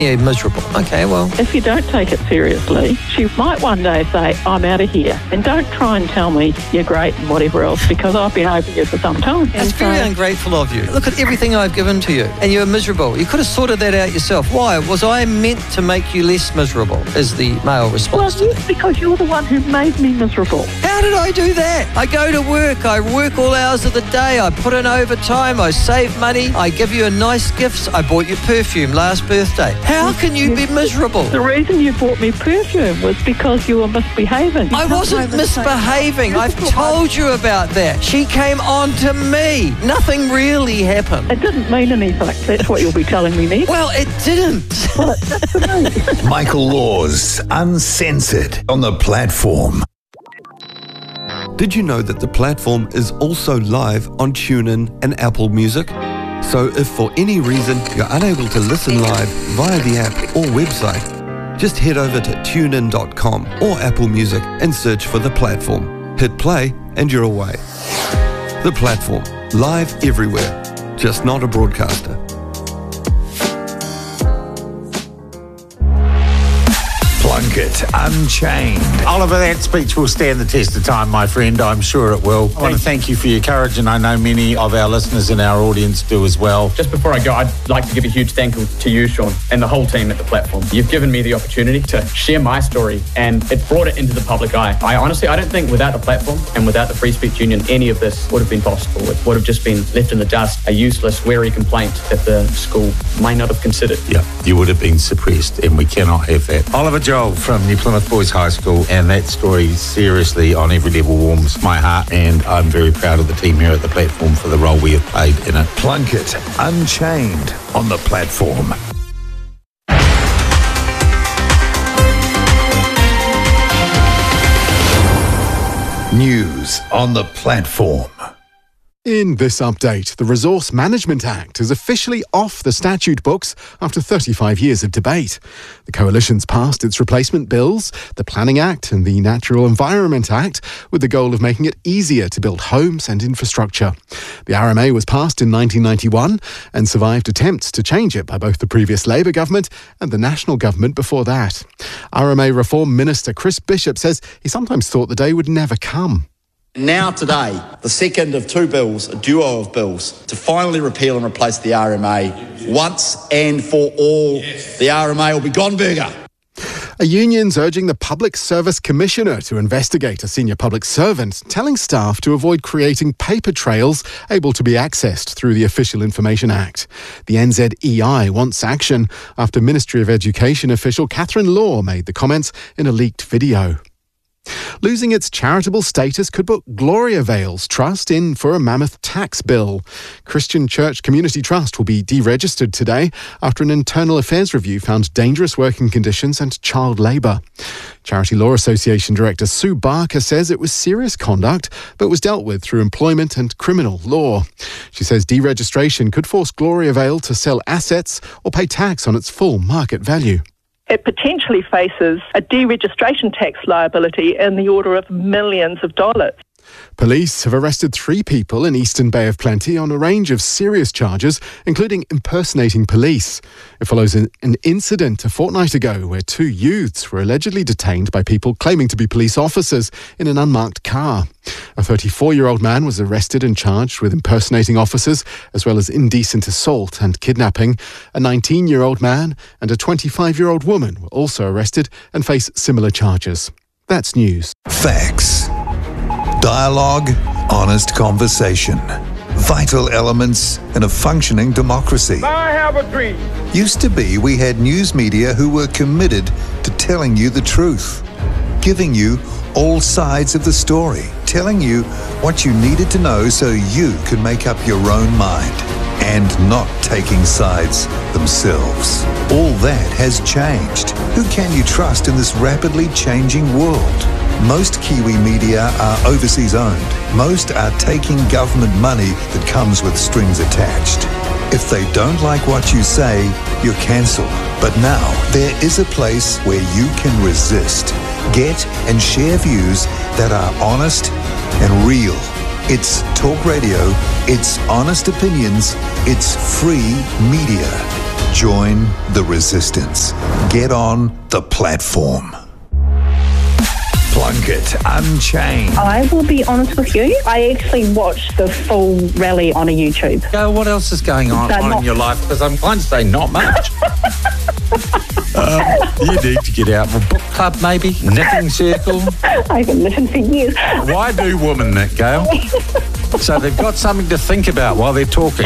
Yeah, miserable. Okay, well. If you don't take it seriously, she might one day say, I'm out of here. And don't try and tell me you're great and whatever else, because I've been over you for some time. That's very ungrateful of you. Look at everything I've given to you, and you're miserable. You could have sorted that out yourself. Why? Was I meant to make you less miserable, is the male response to yes, because you're the one who made me miserable. How did I do that? I go to work, I work all hours of the day, I put in overtime, I save money, I give you a nice gifts, I bought you perfume last birthday. How can you be miserable? The reason you bought me perfume was because you were misbehaving. I wasn't misbehaving. I've told you about that. She came on to me. Nothing really happened. It didn't mean anything. That's what you'll be telling me next. Well, it didn't. Well, that's for me. Michael Laws, Uncensored, on the platform. Did you know that the platform is also live on TuneIn and Apple Music? So if for any reason you're unable to listen live via the app or website, just head over to tunein.com or Apple Music and search for the platform. Hit play and you're away. The platform, live everywhere, just not a broadcaster. Plunkett Unchained. Oliver, that speech will stand the test of time, my friend. I'm sure it will. I want to thank you for your courage, and I know many of our listeners in our audience do as well. Just before I go, I'd like to give a huge thank you to you, Sean, and the whole team at the platform. You've given me the opportunity to share my story, and it brought it into the public eye. I don't think without the platform and without the Free Speech Union, any of this would have been possible. It would have just been left in the dust, a useless, weary complaint that the school may not have considered. Yeah, you would have been suppressed, and we cannot have that. Oliver Joel from New Plymouth Boys High School, and that story seriously on every level warms my heart, and I'm very proud of the team here at the platform for the role we have played in it. Plunkett Unchained on the platform. News on the platform. In this update, the Resource Management Act is officially off the statute books after 35 years of debate. The Coalition's passed its replacement bills, the Planning Act and the Natural Environment Act, with the goal of making it easier to build homes and infrastructure. The RMA was passed in 1991 and survived attempts to change it by both the previous Labour government and the National government before that. RMA Reform Minister Chris Bishop says he sometimes thought the day would never come. Now today, the second of two bills, a duo of bills, to finally repeal and replace the RMA once and for all. Yes. The RMA will be gone burger. A union's urging the Public Service Commissioner to investigate a senior public servant, telling staff to avoid creating paper trails able to be accessed through the Official Information Act. The NZEI wants action after Ministry of Education official Catherine Law made the comments in a leaked video. Losing its charitable status could put Gloria Vale's Trust in for a mammoth tax bill. Christian Church Community Trust will be deregistered today after an internal affairs review found dangerous working conditions and child labour. Charity Law Association Director Sue Barker says it was serious conduct but was dealt with through employment and criminal law. She says deregistration could force Gloria Vale to sell assets or pay tax on its full market value. It potentially faces a deregistration tax liability in the order of millions of dollars. Police have arrested 3 people in Eastern Bay of Plenty on a range of serious charges, including impersonating police. It follows an incident a fortnight ago where 2 youths were allegedly detained by people claiming to be police officers in an unmarked car. A 34-year-old man was arrested and charged with impersonating officers, as well as indecent assault and kidnapping. A 19-year-old man and a 25-year-old woman were also arrested and face similar charges. That's news. Facts. Dialogue, honest conversation. Vital elements in a functioning democracy. I have a dream. Used to be we had news media who were committed to telling you the truth, giving you all sides of the story, telling you what you needed to know so you could make up your own mind, and not taking sides themselves. All that has changed. Who can you trust in this rapidly changing world? Most Kiwi media are overseas owned. Most are taking government money that comes with strings attached. If they don't like what you say, you're cancelled. But now, there is a place where you can resist, get and share views that are honest and real. It's talk radio, it's honest opinions, it's free media. Join the resistance. Get on the platform. Plunkett Unchained. I will be honest with you, I actually watched the full rally on a YouTube. Go, what else is going on in your life? Because I'm inclined to say not much. You need to get out of a book club, maybe? Knitting circle? I haven't listened for years. Why do women knit, Gail? So they've got something to think about while they're talking.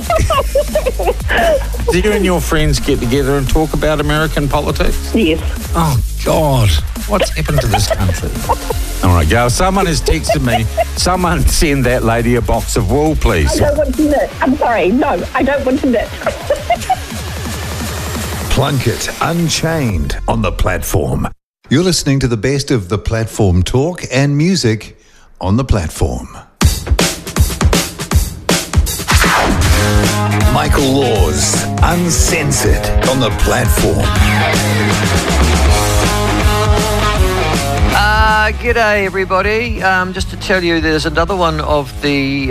Do you and your friends get together and talk about American politics? Yes. Oh, God. What's happened to this country? All right, Gail, someone has texted me. Someone send that lady a box of wool, please. I don't want to knit. I'm sorry. No, I don't want to knit. Plunkett Unchained on the platform. You're listening to the best of the platform talk and music on the platform. Michael Laws, Uncensored on the platform. G'day everybody. Just to tell you, there's another one of the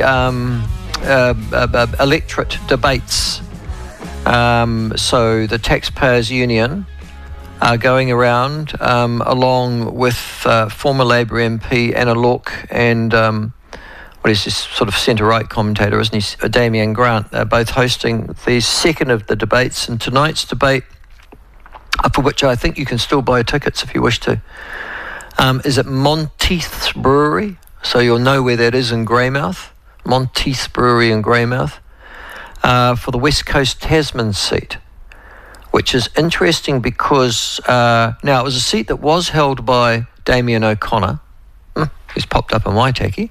electorate debates. So the Taxpayers Union are going around along with former Labour MP Anna Lorck and what is this sort of centre-right commentator, isn't he, Damien Grant. They're both hosting the second of the debates, and tonight's debate, for which I think you can still buy tickets if you wish to, is at Monteith's Brewery. So you'll know where that is in Greymouth. Monteith's Brewery in Greymouth. For the West Coast Tasman seat, which is interesting because now it was a seat that was held by Damien O'Connor, who's popped up on my techie.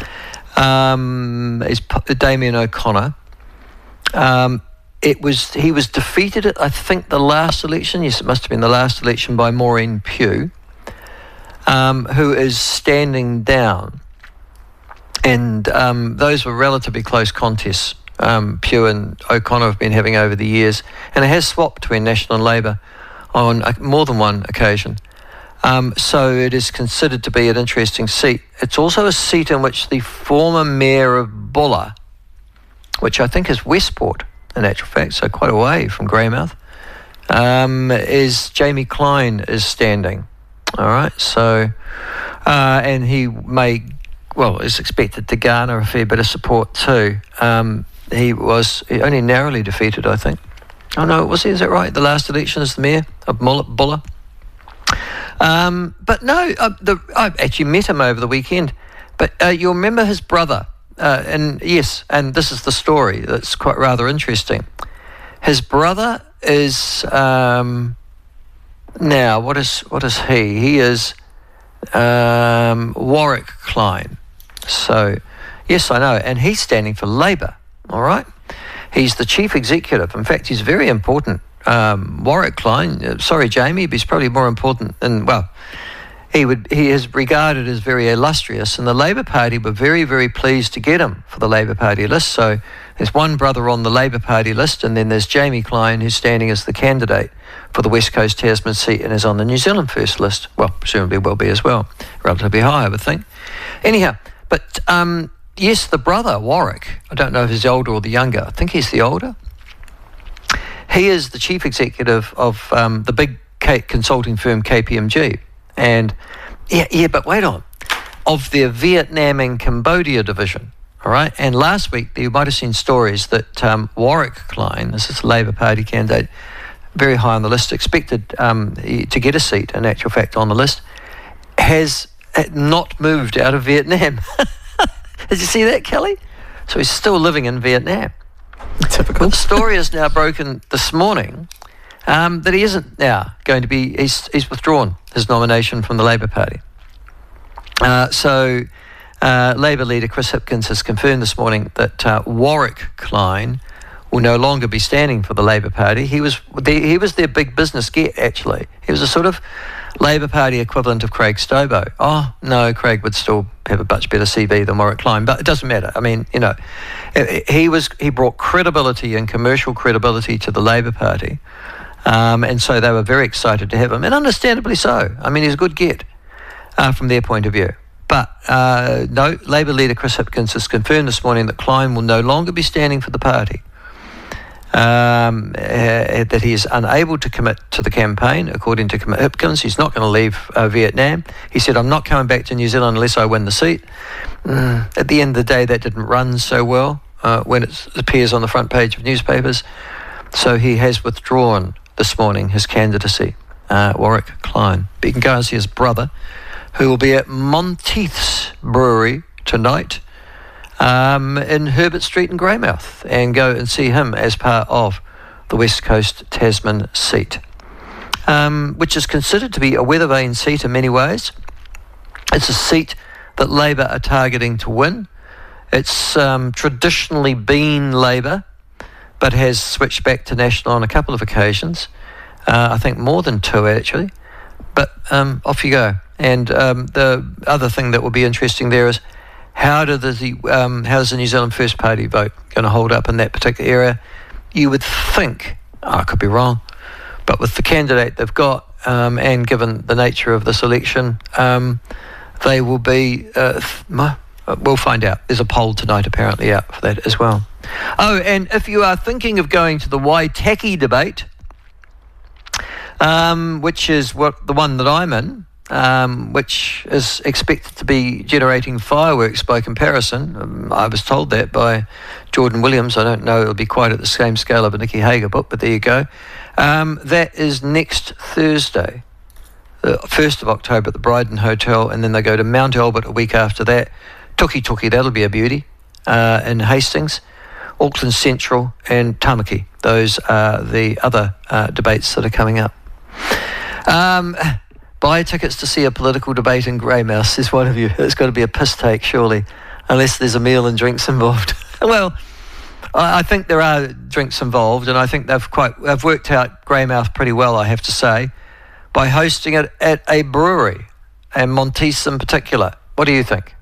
Damien O'Connor. He was defeated at, I think, the last election. Yes, it must have been the last election by Maureen Pugh, who is standing down, and those were relatively close contests. Pugh and O'Connor have been having over the years, and it has swapped between National and Labour on more than one occasion. So it is considered to be an interesting seat. It's also a seat in which the former mayor of Bulla, which I think is Westport in actual fact, so quite away from Greymouth, is Jamie Clyne is standing. All right, so and he is expected to garner a fair bit of support too. He was only narrowly defeated, I think. Oh no, was he? Is that right? The last election as the mayor of Bulla. But no, I actually met him over the weekend. But you'll remember his brother, and yes, and this is the story that's quite rather interesting. His brother is now what is he? He is Warwick Clyne. So yes, I know, and he's standing for Labour. All right, he's the chief executive. In fact, he's very important. Warwick Clyne, sorry Jamie, but he's probably more important than, well, he is regarded as very illustrious, and the Labour Party were very, very pleased to get him for the Labour Party list. So there's one brother on the Labour Party list, and then there's Jamie Clyne, who's standing as the candidate for the West Coast Tasman seat and is on the New Zealand First list. Well, presumably will be as well, relatively high, I would think. Anyhow, but yes, the brother, Warwick, I don't know if he's the older or the younger. I think he's the older. He is the chief executive of the big consulting firm KPMG. And, but wait on, of their Vietnam and Cambodia division, all right? And last week, you might have seen stories that Warwick Clyne, this is a Labour Party candidate, very high on the list, expected to get a seat, in actual fact, on the list, has not moved out of Vietnam. Did you see that, Kelly? So he's still living in Vietnam. Typical. But the story is now broken this morning that he isn't now going to be, he's withdrawn his nomination from the Labour Party. So Labour leader Chris Hipkins has confirmed this morning that Warwick Clyne will no longer be standing for the Labour Party. He was their big business get, actually. He was a sort of Labour Party equivalent of Craig Stobo. Oh, no, Craig would still have a much better CV than Warwick Clyne, but it doesn't matter. I mean, you know, he brought credibility and commercial credibility to the Labour Party, and so they were very excited to have him, and understandably so. I mean, he's a good get from their point of view. But no, Labour leader Chris Hipkins has confirmed this morning that Clyne will no longer be standing for the party. that he is unable to commit to the campaign, according to Hipkins. He's not going to leave Vietnam. He said, I'm not coming back to New Zealand unless I win the seat. At the end of the day, that didn't run so well when it appears on the front page of newspapers. So he has withdrawn this morning his candidacy, Warwick Klein. But you can go and see his brother, who will be at Monteith's Brewery tonight in Herbert Street in Greymouth, and go and see him as part of the West Coast Tasman seat, which is considered to be a weather vane seat in many ways. It's a seat that Labor are targeting to win. It's traditionally been Labor, but has switched back to National on a couple of occasions. I think more than two, actually. But off you go. And the other thing that will be interesting there is how does the New Zealand First Party vote going to hold up in that particular area? You would think, I could be wrong, but with the candidate they've got, and given the nature of this election, they will be, we'll find out. There's a poll tonight apparently out for that as well. Oh, and if you are thinking of going to the Waitaki debate, which is the one that I'm in, which is expected to be generating fireworks by comparison. I was told that by Jordan Williams. I don't know it'll be quite at the same scale of a Nikki Hager book, but there you go. That is next Thursday, the 1st of October at the Bryden Hotel, and then they go to Mount Albert a week after that. Tuki, that'll be a beauty, in Hastings, Auckland Central and Tamaki. Those are the other debates that are coming up. Buy tickets to see a political debate in Greymouth, says one of you. It's got to be a piss take, surely, unless there's a meal and drinks involved. Well, I think there are drinks involved, and I think they've worked out Greymouth pretty well, I have to say, by hosting it at a brewery, and Monteith's in particular. What do you think?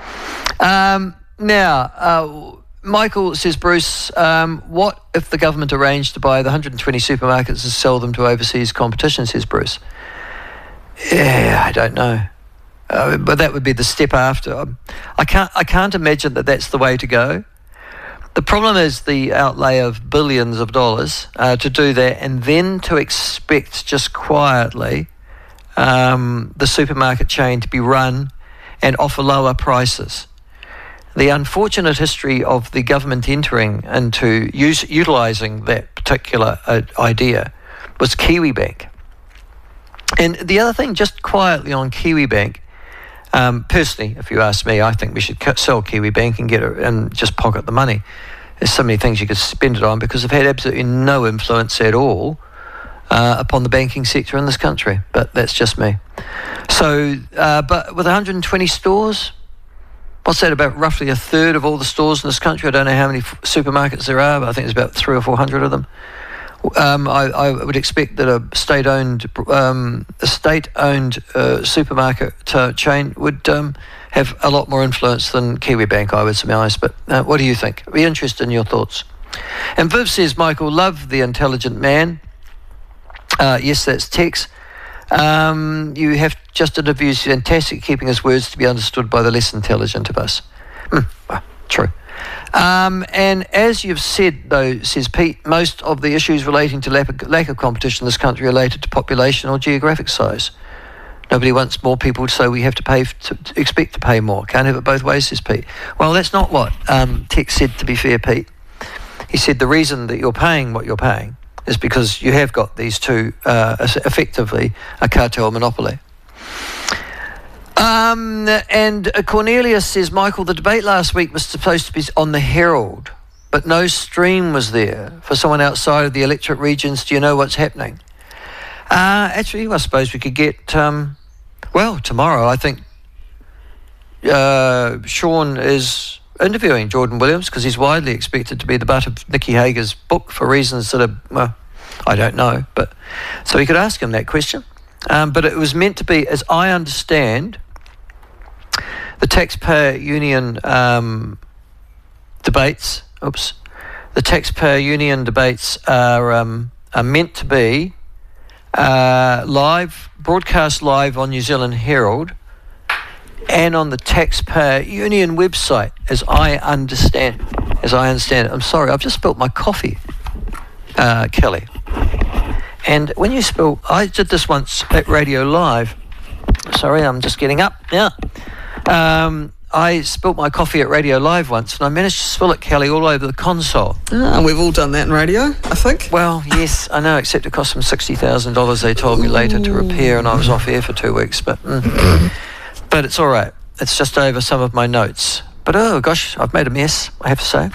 Now, Michael says, Bruce, what if the government arranged to buy the 120 supermarkets and sell them to overseas competition, says Bruce? Yeah, I don't know. But that would be the step after. I can't imagine that that's the way to go. The problem is the outlay of billions of dollars to do that, and then to expect just quietly the supermarket chain to be run and offer lower prices. The unfortunate history of the government entering into utilising that particular idea was Kiwibank. And the other thing, just quietly on Kiwibank, personally, if you ask me, I think we should sell Kiwibank and and just pocket the money. There's so many things you could spend it on, because they've had absolutely no influence at all upon the banking sector in this country. But that's just me. So, but with 120 stores, what's that, about roughly a third of all the stores in this country? I don't know how many supermarkets there are, but I think there's about 300 or 400 of them. I would expect that a state-owned supermarket chain would have a lot more influence than Kiwibank, I would surmise. But what do you think? I'd be interested in your thoughts. And Viv says, Michael, love the intelligent man. Yes, that's Tex. You have just interviewed, fantastic, keeping his words to be understood by the less intelligent of us. Well, true. And as you've said, though, says Pete, most of the issues relating to lack of competition in this country are related to population or geographic size. Nobody wants more people, so we have to expect to pay more. Can't have it both ways, says Pete. Well, that's not what Tex said, to be fair, Pete. He said the reason that you're paying what you're paying is because you have got these two, effectively, a cartel monopoly. And Cornelius says, Michael, the debate last week was supposed to be on the Herald, but no stream was there. For someone outside of the electorate regions, do you know what's happening? Actually, I suppose we could get, tomorrow, I think Sean is interviewing Jordan Williams, because he's widely expected to be the butt of Nikki Hager's book for reasons that are, well, I don't know. But so we could ask him that question. But it was meant to be, as I understand, the taxpayer union debates. The taxpayer union debates are meant to be broadcast live on New Zealand Herald and on the taxpayer union website, as I understand it. I'm sorry, I've just spilt my coffee. Kelly. And when you spill, I did this once at Radio Live. Sorry, I'm just getting up. Yeah. I spilt my coffee at Radio Live once, and I managed to spill it, Kelly, all over the console. We've all done that in radio, I think. Well, yes, I know, except it cost them $60,000, they told me later, to repair, and I was off air for 2 weeks. But it's all right. It's just over some of my notes. But, oh, gosh, I've made a mess, I have to say.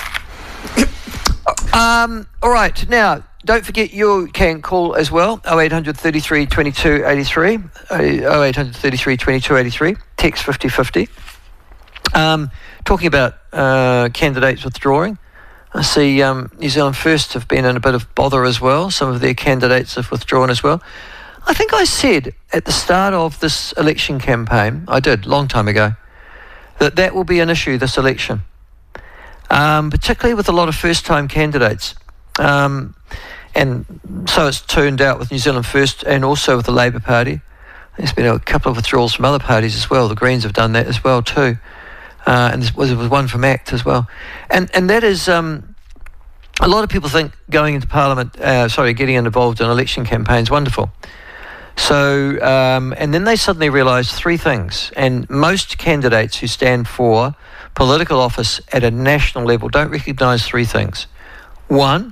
All right, now, don't forget you can call as well, 0800 33 22 83, 0800 33 22 83, text 5050. Talking about candidates withdrawing, I see New Zealand First have been in a bit of bother as well. Some of their candidates have withdrawn as well. I think I said at the start of this election campaign, I did, long time ago, that will be an issue, this election, particularly with a lot of first-time candidates. And so it's turned out with New Zealand First and also with the Labour Party. There's been a couple of withdrawals from other parties as well. The Greens have done that as well too. And there was one from ACT as well. And that is, a lot of people think going into Parliament, getting involved in election campaigns, wonderful. So, and then they suddenly realise three things. And most candidates who stand for political office at a national level don't recognise three things. One,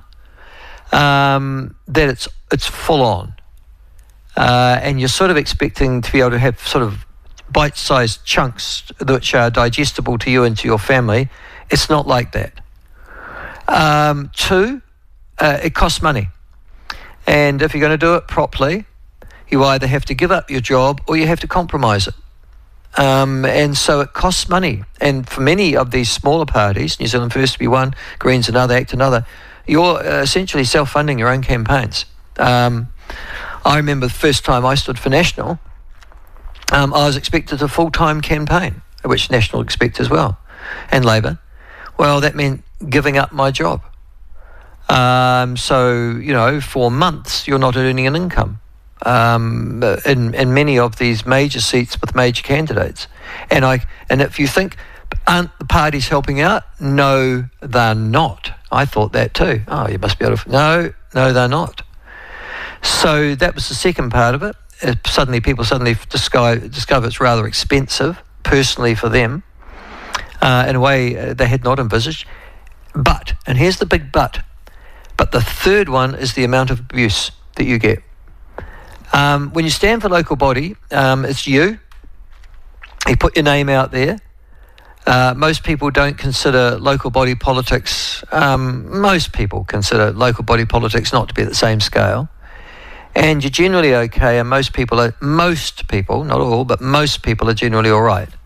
that it's full on. And you're sort of expecting to be able to have sort of bite-sized chunks which are digestible to you and to your family. It's not like that. Two, it costs money. And if you're going to do it properly, you either have to give up your job or you have to compromise it. And so it costs money. And for many of these smaller parties, New Zealand First to be one, Greens another, ACT another, you're essentially self-funding your own campaigns. I remember the first time I stood for National, I was expected a full-time campaign, which National expect as well, and Labour. Well, that meant giving up my job. So, you know, for months you're not earning an income in many of these major seats with major candidates. And if you think, aren't the parties helping out? No, they're not. I thought that too. Oh, you must be able to... No, they're not. So that was the second part of it. People suddenly discover it's rather expensive, personally for them, in a way they had not envisaged. But, and here's the big but the third one is the amount of abuse that you get. When you stand for local body, it's you put your name out there. Most people don't consider local body politics, most people consider local body politics not to be at the same scale. And you're generally okay, and most people, not all, but most people are generally all right.